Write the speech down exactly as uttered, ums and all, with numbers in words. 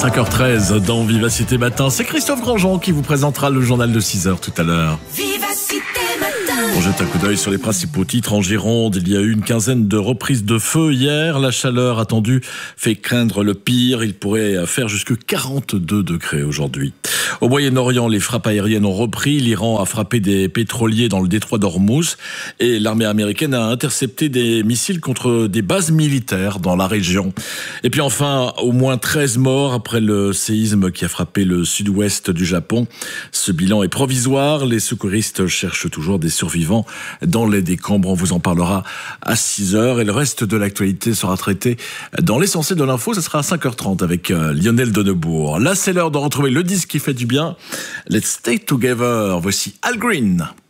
cinq heures treize dans Vivacité Matin. C'est Christophe Grandjean qui vous présentera le journal de six heures tout à l'heure. Vivacité Matin. On jette un coup d'œil sur les principaux titres en Gironde. Il y a eu une quinzaine de reprises de feu hier. La chaleur attendue fait craindre le pire. Il pourrait faire jusque quarante-deux degrés aujourd'hui. Au Moyen-Orient, les frappes aériennes ont repris. L'Iran a frappé des pétroliers dans le détroit d'Ormuz et l'armée américaine a intercepté des missiles contre des bases militaires dans la région. Et puis enfin, au moins treize morts après le séisme qui a frappé le sud-ouest du Japon. Ce bilan est provisoire. Les secouristes cherchent toujours des survivants dans les décombres. On vous en parlera à six heures et le reste de l'actualité sera traité dans l'essentiel de l'info. Ça sera à cinq heures trente avec Lionel Donnebourg. Là, c'est l'heure de retrouver le disque qui fait du bien. Let's Stay Together. Voici Al Green.